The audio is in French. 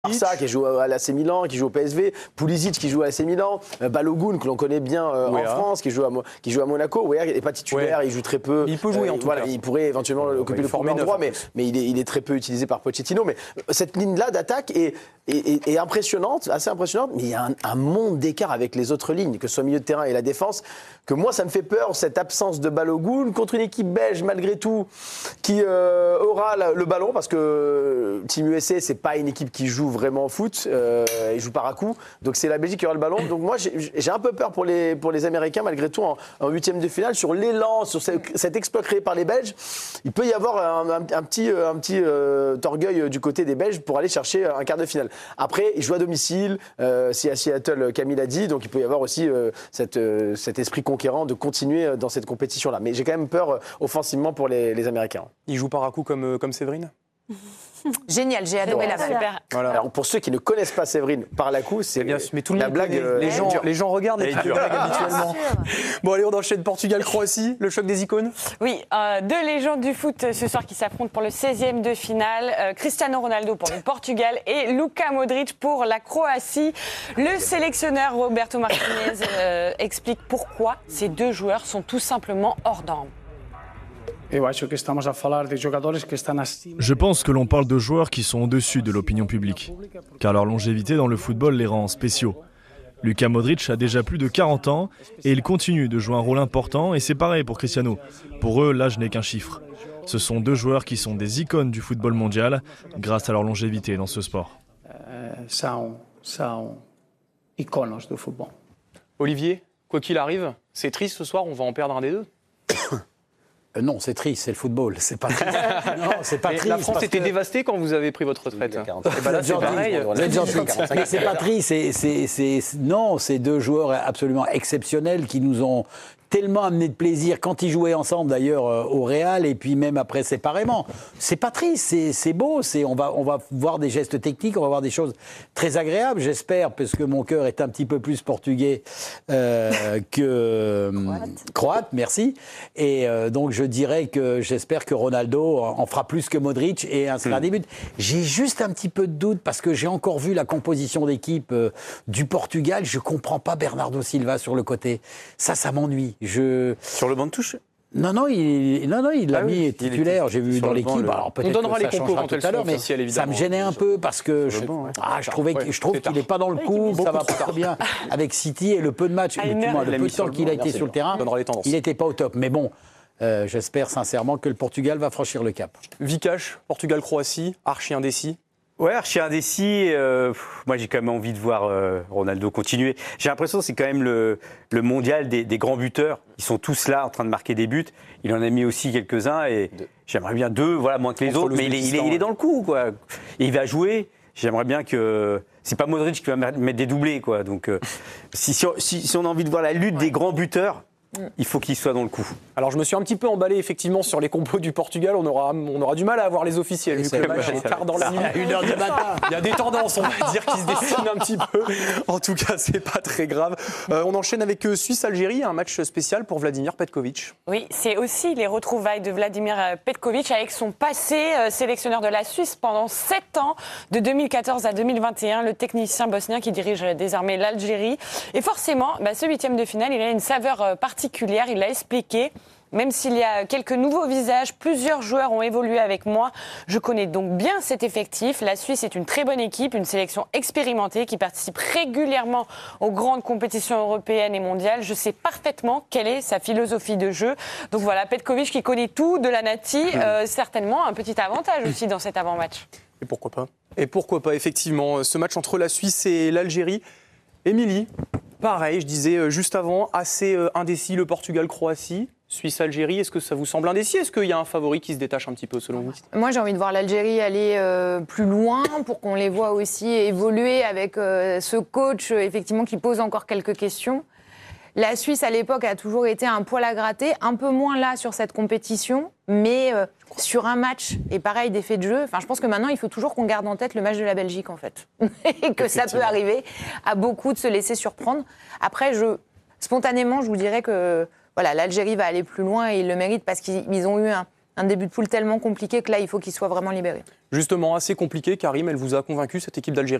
Barça qui joue à l'AC Milan, qui joue au PSV, Pulisic qui joue à l'AC Milan, Balogun que l'on connaît bien en France, qui joue à Monaco. Weah n'est pas titulaire, il joue très peu. Il peut jouer en tout cas. Il pourrait éventuellement occuper le premier endroit, mais il est très peu utilisé par Pochettino. Mais cette ligne-là d'attaque est impressionnante, assez impressionnante, mais il y a un monde d'écart avec les autres lignes, que ce soit le milieu de terrain et la défense, que moi ça me fait peur, cette absence de Balogun contre une équipe belge malgré tout, qui aura le ballon, parce que Team USA c'est pas une équipe qui joue vraiment au foot, ils jouent par à coup, donc c'est la Belgique qui aura le ballon. Donc moi j'ai un peu peur pour les Américains malgré tout en huitième de finale, sur l'élan, sur cet exploit créé par les Belges. Il peut y avoir un petit orgueil du côté des Belges pour aller chercher un quart de finale. Après ils jouent à domicile, c'est à Seattle, Camille l'a dit, donc il peut y avoir aussi cet esprit conquérant de continuer dans cette compétition là. Mais j'ai quand même peur offensivement pour les Américains. Ils jouent par à coup comme Séverine. Génial, j'ai adoré la blague. Voilà. Alors pour ceux qui ne connaissent pas Séverine par la coup, c'est bien, mais tout le la monde blague. Les gens regardent et blagues habituellement. Bon allez, on enchaîne Portugal-Croatie, le choc des icônes. Oui, deux légendes du foot ce soir qui s'affrontent pour le 16e de finale. Cristiano Ronaldo pour le Portugal et Luka Modric pour la Croatie. Le sélectionneur Roberto Martinez explique pourquoi ces deux joueurs sont tout simplement hors normes. Je pense que l'on parle de joueurs qui sont au-dessus de l'opinion publique, car leur longévité dans le football les rend spéciaux. Luka Modric a déjà plus de 40 ans et il continue de jouer un rôle important, et c'est pareil pour Cristiano. Pour eux, l'âge n'est qu'un chiffre. Ce sont deux joueurs qui sont des icônes du football mondial grâce à leur longévité dans ce sport. Olivier, quoi qu'il arrive, c'est triste ce soir, on va en perdre un des deux. Non, c'est triste, c'est le football, c'est pas triste. Non, c'est pas triste. La France était dévastée quand vous avez pris votre retraite. Et ben là, c'est pareil. Mais c'est pas triste, non, c'est deux joueurs absolument exceptionnels qui nous ont tellement amené de plaisir quand ils jouaient ensemble d'ailleurs au Real et puis même après séparément. C'est pas triste, c'est beau, on va voir des gestes techniques, on va voir des choses très agréables, j'espère, parce que mon cœur est un petit peu plus portugais que croate, merci. Et donc je dirais que j'espère que Ronaldo en fera plus que Modric et inscrira des buts. J'ai juste un petit peu de doute parce que j'ai encore vu la composition d'équipe du Portugal, je comprends pas Bernardo Silva sur le côté. Ça m'ennuie. Sur le banc de touche ? Non, il l'a mis titulaire. J'ai vu dans l'équipe. Alors peut-être on donnera que ça les compos changera tout à l'heure, mais ça me gênait un peu parce que je trouve qu'il n'est pas dans le coup. Ça va pas très bien avec City et le peu de matchs, le peu de temps qu'il a été sur le terrain, il n'était pas au top. Mais bon, j'espère sincèrement que le Portugal va franchir le cap. Vikash, Portugal-Croatie, archi indécis. Ouais, archi indécis. Moi, j'ai quand même envie de voir Ronaldo continuer. J'ai l'impression que c'est quand même le mondial des grands buteurs. Ils sont tous là en train de marquer des buts. Il en a mis aussi quelques-uns et j'aimerais bien deux, moins que les autres. Mais il est dans le coup, quoi. Et il va jouer. J'aimerais bien que c'est pas Modric qui va mettre des doublés, quoi. Donc, si on a envie de voir la lutte des grands buteurs, il faut qu'il soit dans le coup. Alors je me suis un petit peu emballé effectivement sur les compos du Portugal. On aura du mal à avoir les officiels vu que le match est tard dans la nuit. 1h du matin. Il y a des tendances, on va dire, qui se dessinent un petit peu. En tout cas, c'est pas très grave. On enchaîne avec Suisse-Algérie, un match spécial pour Vladimir Petkovic. Oui, c'est aussi les retrouvailles de Vladimir Petkovic avec son passé sélectionneur de la Suisse pendant 7 ans, de 2014 à 2021, le technicien bosnien qui dirige désormais l'Algérie. Et forcément, ce huitième de finale, il a une saveur particulière, il l'a expliqué. Même s'il y a quelques nouveaux visages, plusieurs joueurs ont évolué avec moi. Je connais donc bien cet effectif. La Suisse est une très bonne équipe, une sélection expérimentée qui participe régulièrement aux grandes compétitions européennes et mondiales. Je sais parfaitement quelle est sa philosophie de jeu. Donc voilà, Petkovic qui connaît tout de la Nati, certainement un petit avantage aussi dans cet avant-match. Et pourquoi pas, effectivement, ce match entre la Suisse et l'Algérie. Émilie, pareil, je disais juste avant, assez indécis le Portugal-Croatie. Suisse-Algérie, est-ce que ça vous semble indécis ? Est-ce qu'il y a un favori qui se détache un petit peu selon vous ? Moi, j'ai envie de voir l'Algérie aller plus loin pour qu'on les voit aussi évoluer avec ce coach effectivement qui pose encore quelques questions. La Suisse, à l'époque, a toujours été un poil à gratter, un peu moins là sur cette compétition, mais sur un match, et pareil, d'effet de jeu. Enfin, je pense que maintenant, il faut toujours qu'on garde en tête le match de la Belgique, en fait. Et que ça peut arriver à beaucoup de se laisser surprendre. Après, spontanément, je vous dirais que l'Algérie va aller plus loin et ils le méritent parce qu'ils ont eu un début de poule tellement compliqué que là, il faut qu'il soit vraiment libéré. Justement, assez compliqué. Karim, elle vous a convaincu, cette équipe d'Algérie ?